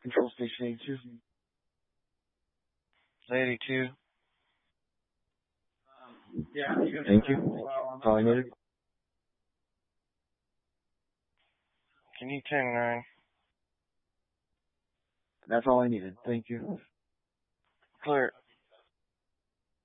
Control station 82. 82. Thank you. That's all I needed. Can you 10-9? That's all I needed. Thank you. Clear.